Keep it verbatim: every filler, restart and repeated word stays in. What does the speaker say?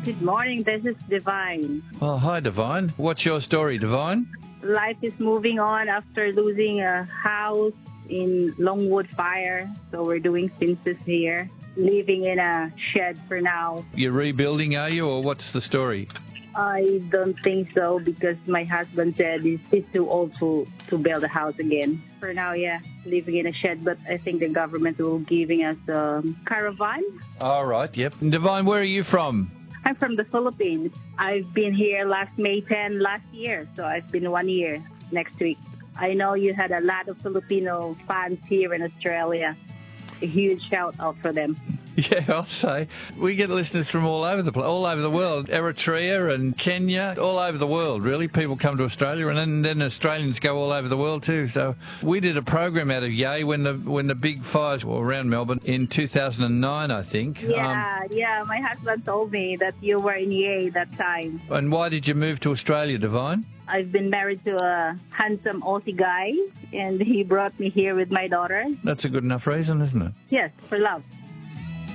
Good morning, this is Divine. Oh, hi, Divine. What's your story, Divine? Life is moving on after losing a house in Longwood Fire, so we're doing census here, living in a shed for now. You're rebuilding, are you, or what's the story? I don't think so because my husband said he's, he's too old to, to build a house again. For now, yeah, living in a shed, but I think the government will giving us a caravan. All right, yep. And Divine, where are you from? I'm from the Philippines. I've been here last May tenth last year, so I've been one year next week. I know you had a lot of Filipino fans here in Australia. A huge shout out for them. Yeah, I'll say. We get listeners from all over the place, all over the world. Eritrea and Kenya, all over the world, really. People come to Australia, and then, then Australians go all over the world too. So we did a program out of Yea when the when the big fires were around Melbourne in two thousand nine, I think. Yeah, um, yeah. My husband told me that you were in Yea that time. And why did you move to Australia, Divine? I've been married to a handsome Aussie guy, and he brought me here with my daughter. That's a good enough reason, isn't it? Yes, for love.